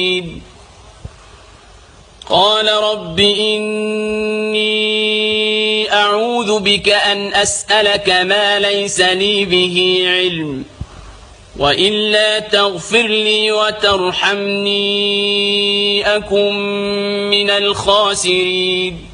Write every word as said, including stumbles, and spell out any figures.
قال رب إني أعوذ بك أن أسألك ما ليس لي به علم وإلا تغفر لي وترحمني أكن من الخاسرين